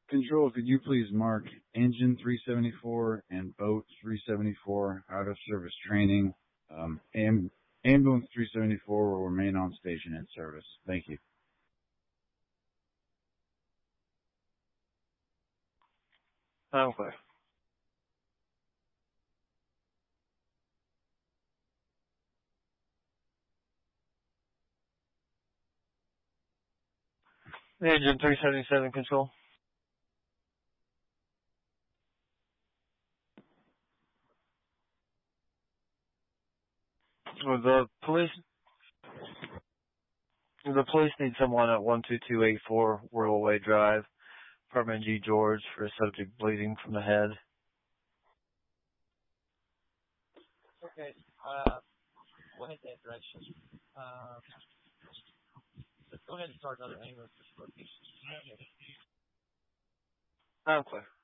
Control, could you please mark Engine 374 and Boat 374 out of service training? Ambulance 374 will remain on station in service. Thank you. I'm clear. Engine 377 control. The police need someone at 12284 Whirlaway Drive, Apartment G George, for a subject bleeding from the head. Okay, go ahead that direction. Go ahead and start another ambulance location. I'm clear.